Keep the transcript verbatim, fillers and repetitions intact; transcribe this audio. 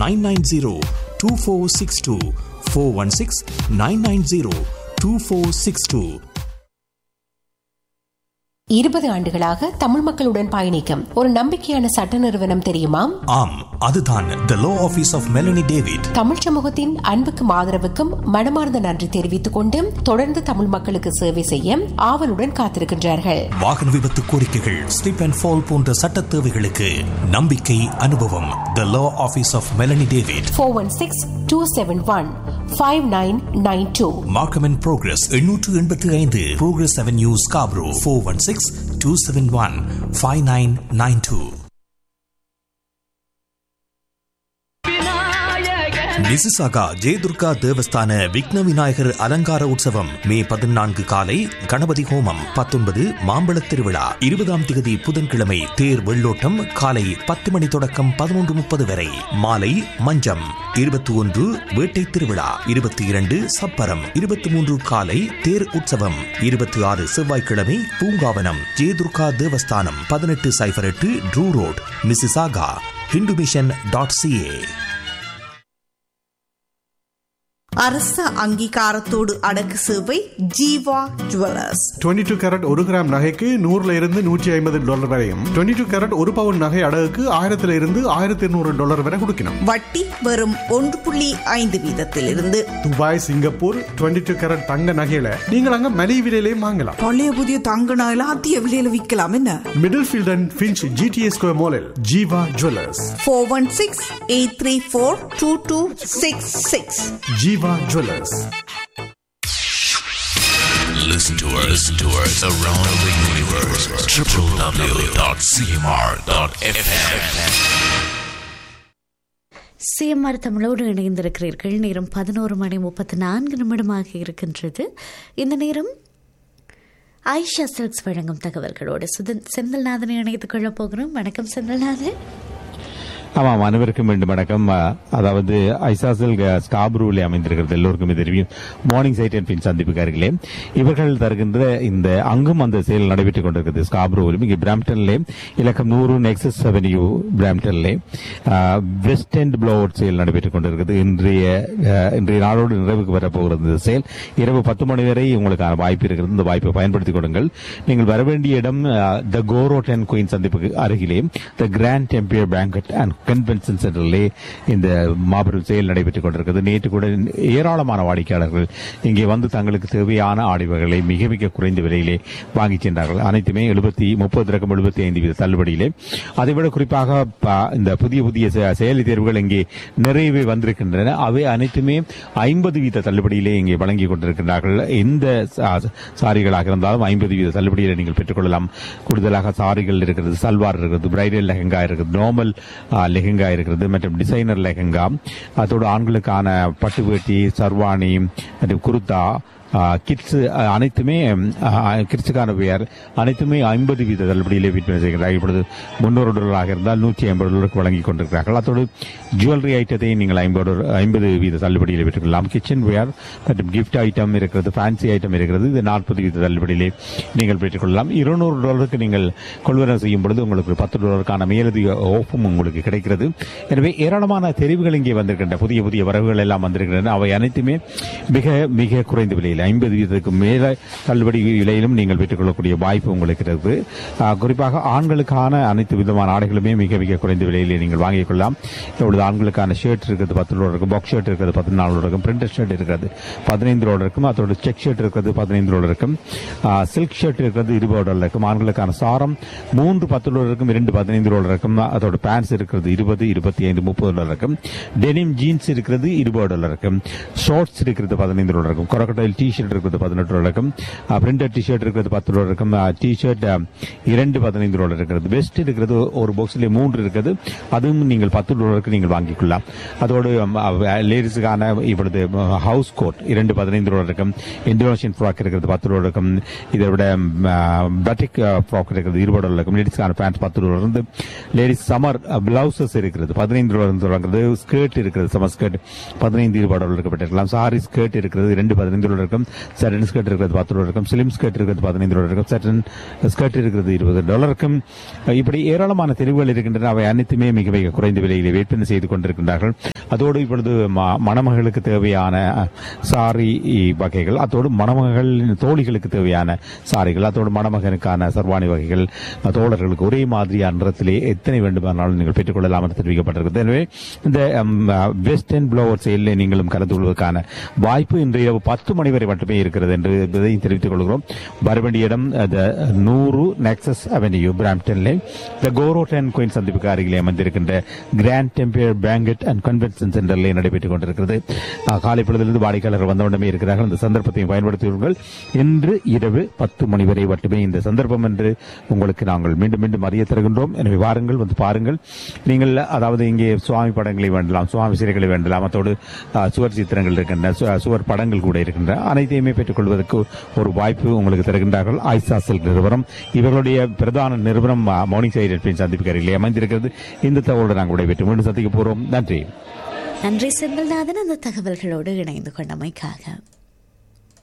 Nine nine zero two four six two four one six nine nine zero two four six two. இருபது ஆண்டுகளாக தமிழ் மக்களுடன் பயணிக்கும் ஒரு நம்பிக்கையான சட்ட நிறுவனம் தெரியுமா? ஆம், அதுதான் தி லா office of Melanie David. Tamil சமூகத்தின் அன்புக்கும் ஆதரவுக்கும் மனமார்ந்த நன்றி தெரிவித்துக் கொண்டு தொடர்ந்து தமிழ் மக்களுக்கு சேவை செய்ய ஆவலுடன் காத்திருக்கின்றார்கள். வாகன விபத்து கோரிக்கைகள், ஸ்லிப் அண்ட் ஃபால் போன்ற சட்ட தேவைகளுக்கு நம்பிக்கை, அனுபவம். தி லா office of Melanie David. Four one six two seven one five nine nine two. Markham and progress எண்ணூற்று எண்பத்தி ஐந்து progress avenue Scarborough. Four one six two seven one five nine nine two. Mississauga Jayadurga தேவஸ்தான விக்ன விநாயகர் அலங்கார உற்சவம் மே பதினான்கு காலை கணபதி ஹோமம், பத்தொன்பது மாம்பழத் திருவிழா, இருபதாம் திகதி புதன்கிழமை தேர் வெள்ளோட்டம் காலை பத்து மணி தொடக்கம் பதினொன்று முப்பது வரை, மாலை மஞ்சம், இருபத்தி ஒன்று வேட்டை திருவிழா, இருபத்தி இரண்டு சப்பரம், இருபத்தி மூன்று காலை தேர் உற்சவம், இருபத்தி ஆறு செவ்வாய்க்கிழமை பூங்காவனம் ஜெயதுர்கா தேவஸ்தானம், பதினெட்டு சைபர் எட்டு true road, Mississauga. Hindu mission dot CA. அரச அங்கீகாரத்தோடு அடக்கு சேவை Jeeva jewellers. Twenty two carat ஒரு கிராம் நகைக்கு நூறுல இருந்து நூற்றி ஐம்பது டாலர் வரையும், டுவெண்ட்டி டூ கேரட் ஒரு பவுன் நகை அடகுக்கு ஆயிரத்துல இருந்து ஆயிரத்தி இருநூறு டாலர் வரை கொடுக்கணும். வட்டி வெறும் ஒன்று புள்ளி ஐந்து வீதத்தில் இருந்து. Dubai, Singapore twenty two carat தங்க நகையில நீங்கள் அங்க மலிவு விலையிலேயே வாங்கலாம். பழைய புதிய தங்க நகையில அதிக விலையில விற்கலாம். என்ன middle field and Finch GTA square மாலில் Jeeva jewellers. Four one six eight three four two two six six. Jeeva Jewelers. Listen to us, listen to us around the universe. w w w dot c m r dot f m. CMR தமிழோடு இணைந்திருக்கிறீர்கள். நேரம் பதினோரு மணி முப்பத்தி நான்கு நிமிடமாக இருக்கின்றது. இந்த நேரம் Ayesha silks வழங்கும் தகவல்களோடு சுதன் செந்தில்நாதனை இணைத்துக் கொள்ளப் போகிறோம். வணக்கம் செந்தில்நாதன். ஆமாம், அனைவருக்கும் மீண்டும் வணக்கம். அதாவது ஐசாசல் ஸ்காப்ரூவில் அமைந்திருக்கிறது, எல்லோருக்கும் தெரியும். மார்னிங் சைட் அண்ட் பின் சந்திப்புக்கு அருகிலே இவர்கள் தருகின்ற இந்த அங்கும் அந்த செயல் நடைபெற்றுக் கொண்டிருக்கிறது ஸ்காப்ரூவிலும். இங்கே பிராம்டன்லே இலக்கம் நூறு நெக்ஸஸ் அவென்யூ பிராம்டன்லே வெஸ்ட் எண்ட் ப்ளோஅவுட் செயல் நடைபெற்றுக் கொண்டிருக்கிறது. இன்றைய இன்றைய நாளோடு நிறைவுக்கு வரப்போகிறது இந்த செயல். இரவு பத்து மணி வரை உங்களுக்கான வாய்ப்பு இருக்கிறது. இந்த வாய்ப்பை பயன்படுத்திக் கொடுங்கள். நீங்கள் வர வேண்டிய இடம் த கோரோட் அண்ட் குயின் சந்திப்புக்கு அருகிலே த grand Empire banquet and convention சென்டரிலே இந்த மாபெரும் செயல் நடைபெற்றுக் கொண்டிருக்கிறது. நேற்று கூட ஏராளமான வாடிக்கையாளர்கள் இங்கே வந்து தங்களுக்கு தேவையான ஆடைகளை மிக மிக குறைந்த விலையிலே வாங்கி சென்றார்கள். அனைத்துமே எழுபத்தி முப்பது ரகம் எழுபத்தி ஐந்து வீத தள்ளுபடியிலே. அதைவிட குறிப்பாக இந்த புதிய புதிய செயலி தேர்வுகள் இங்கே நிறையவே வந்திருக்கின்றன. அவை அனைத்துமே ஐம்பது வீத தள்ளுபடியிலே இங்கே வழங்கிக் கொண்டிருக்கிறார்கள். எந்த சாரிகளாக இருந்தாலும் ஐம்பது வீத தள்ளுபடியிலே நீங்கள் பெற்றுக்கொள்ளலாம். கூடுதலாக சாரிகள் இருக்கிறது, சல்வார் இருக்கிறது, பிரைடல் லெஹங்கா இருக்கிறது, நார்மல் லெஹங்கா இருக்கிறது மற்றும் டிசைனர் லெஹங்கா. அதோடு ஆண்களுக்கான பட்டு வேட்டி, சர்வாணி மற்றும் குர்தா, கிட்ஸ் அனைத்துமே கிட்ஸுக்கான பெயர் அனைத்துமே ஐம்பது வீத தள்ளுபடியிலே விற்பனை செய்கிறார்கள். இப்பொழுது முன்னூறு டாலராக இருந்தால் நூற்றி ஐம்பது டாலருக்கு வழங்கிக் கொண்டிருக்கிறார்கள். அதோடு ஜுவல்லரி ஐட்டத்தை நீங்கள் ஐம்பது ஐம்பது வீத தள்ளுபடியில் பெற்றுக்கொள்ளலாம். கிச்சன் வேர் மற்றும் கிஃப்ட் ஐட்டம் இருக்கிறது, ஃபேன்சி ஐட்டம் இருக்கிறது. இது நாற்பது வீத தள்ளுபடியிலே நீங்கள் பெற்றுக்கொள்ளலாம். இருநூறு டாலருக்கு நீங்கள் கொள்வனவு செய்யும் பொழுது உங்களுக்கு பத்து டாலருக்கான மேலதிக ஓஃபும் உங்களுக்கு கிடைக்கிறது. எனவே ஏராளமான தெரிவுகள் இங்கே வந்திருக்கின்றன. புதிய புதிய வரவுகள் எல்லாம் வந்திருக்கின்றன. அவை அனைத்துமே மிக மிக குறைந்த விலையில் ஐம்பது வீதத்துக்கு மேல தள்ளுபடி விலையிலும் நீங்கள் பெற்றுக்கொள்ளக்கூடிய வாய்ப்பு உங்களுக்கு இருக்கிறது. குறிப்பாக ஆண்களுக்கான அனைத்து விதமான ஆடைகளுமே மிக மிக குறைந்த விலையிலே நீங்கள் வாங்கிக் கொள்ளலாம். இப்பொழுது ஆண்களுக்கான ஷர்ட் இருக்கிறது பத்து டாலர் இருக்கும், பாக்ஸ் ஷர்ட் இருக்கிறது பதினாலு டாலர் இருக்கும், பிரிண்டட் ஷர்ட் இருக்கிறது பதினைந்து டாலர் இருக்கும், அதோட செக் ஷர்ட் இருக்கிறது பதினைந்து டாலர் இருக்கும், சில்க் ஷர்ட் இருக்கிறது இருபது டாலர் இருக்கும். ஆண்களுக்கான சாரம் மூன்று பத்து டாலர் இருக்கும், இரண்டு பதினைந்து டாலர் இருக்கும். அதோட பேண்ட்ஸ் இருக்கிறது இருபது இருபத்தி ஐந்து முப்பது டாலர் இருக்கும். டெனிம் ஜீன்ஸ் இருக்கிறது இருபது டாலர் இருக்கும். ஷார்ட்ஸ் இருக்கிறது பதினைந்து டாலர் இருக்கும். கொரக்கடைல் டி ஷர்ட் இருக்கிறது பதினெட்டு டாலர் இருக்கும். பிரிண்டட் டி ஷர்ட் இருக்கிறது பத்து டாலர் இருக்கும். டி ஷர்ட் இரண்டு பதினைந்து டாலர் இருக்கிறது. வெஸ்ட் இருக்கிறது ஒரு பாக்ஸ்ல மூன்று இருக்கிறது, அதுவும் நீங்கள் பத்து டாலருக்கு நீங்கள் வாங்கிக் கொள்ளலாம். அதோடு லேடிஸுக்கான இப்பொழுது ஹவுஸ் கோட் இரண்டு பதினைந்து டாலர் இருக்கும். இந்தோனேஷியன் ஃப்ராக் இருக்கிறது பத்து டாலர் இருக்கும். இதை விட பட்டிக் ஃப்ராக் இருக்கிறது இருபது டாலர் இருக்கும். லேடிஸ்க்கான பேண்ட் பத்து டாலர் இருந்து லேடிஸ் சம்மர் பிளவுசஸ் இருக்கிறது பதினைந்து டாலர் தொடங்குறது. ஸ்கர்ட் இருக்கிறது சம்மர் ஸ்கர்ட் பதினைந்து இருபது டாலர் இருக்கப்பட்டிருக்கலாம். சாரி ஸ்கர்ட் இருக்கிறது இரண்டு பதினைந்து டாலர் இருக்கும். இருக்கும். சட்டன் ஸ்கர்ட் இருக்கிறது பத்து டாலர் இருக்கும். ஸ்லிம் ஸ்கர்ட் இருக்கிறது பதினைந்து டாலர் இருக்கும். சட்டன் ஸ்கர்ட் இருக்கிறது இருபது டாலருக்கும். இப்படி ஏராளமான தெரிவுகள் இருக்கின்றன. அவை அனைத்துமே மிக மிக குறைந்த விலையிலே விற்பனை செய்து கொண்டிருக்கின்றார்கள். அதோடு இப்பொழுது மணமகளுக்கு தேவையான சாரி வகைகள், அதோடு மணமகள் தோழிகளுக்கு தேவையான சாரிகள், அதோடு மணமகனுக்கான சர்வாணி வகைகள் தோழர்களுக்கு ஒரே மாதிரியான நிறத்திலே எத்தனை வேண்டுமானாலும் நீங்கள் பெற்றுக் கொள்ளலாம் என்று தெரிவிக்கப்பட்டிருக்கிறது. எனவே இந்த வெஸ்டர்ன் ப்ளோவர் செயலில் நீங்களும் கலந்து கொள்வதற்கான வாய்ப்பு இன்று இரவு பத்து மணி வரை மட்டுமே இருக்கிறது என்று இதையும் தெரிவித்துக் கொள்கிறோம். வரவேண்டிய இடம் நூறு nexus avenue பிராம்ப்டன்ல the கோரோட் and queen சந்திப்புக்கு அருகிலே அமைந்திருக்கின்ற கிராண்ட் டெம்பியர் பேங்கட் அண்ட் கன்வென்ஷன் சென்டரில் நடைபெற்றுக் கொண்டிருக்கிறது. காலை பொழுதிலிருந்து வாடிக்கையாளர்கள் வந்தவண்ணமே இருக்கிறார்கள். இந்த சந்தர்ப்பத்தை பயன்படுத்தியுள்ளீர்கள். இன்று இரவு பத்து மணி வரை மட்டுமே இந்த சந்தர்ப்பம் என்று உங்களுக்கு நாங்கள் மீண்டும் மீண்டும் அறிய தருகின்றோம். எனவே வாருங்கள், வந்து பாருங்கள். நீங்கள் அதாவது இங்கே சுவாமி படங்களை வேண்டலாம், சுவாமி சிலைகளை வேண்டலாம், அதோடு சுவர் சித்திரங்கள் இருக்கின்றன, சுவர் படங்கள் கூட இருக்கின்றன. அனைத்தையுமே பெற்றுக் கொள்வதற்கு ஒரு வாய்ப்பு உங்களுக்கு தருகின்றார்கள் ஆயிஷா சில்க் நிறுவனம். இவர்களுடைய பிரதான நிறுவனம் மார்னிங் சைட் சந்திப்புக்கு அருகிலே அமைந்திருக்கிறது. இந்த தகவலோடு நாங்கள் விடைபெற்று மீண்டும் சந்திக்க போகிறோம். நன்றி. நன்றி செந்தில்நாதன், அந்த தகவல்களோடு இணைந்து கொண்டமைக்காக.